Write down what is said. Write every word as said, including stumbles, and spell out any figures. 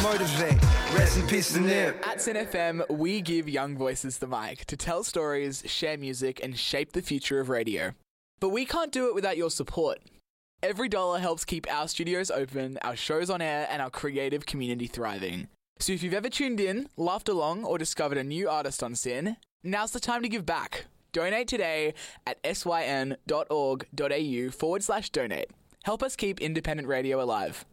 Motivate. Rest in peace to Nip. At Sin F M, we give young voices the mic to tell stories, share music, and shape the future of radio. But we can't do it without your support. Every dollar helps keep our studios open, our shows on air, and our creative community thriving. So if you've ever tuned in, laughed along, or discovered a new artist on Sin, now's the time to give back. Donate today at syn.org.au forward slash donate. Help us keep independent radio alive.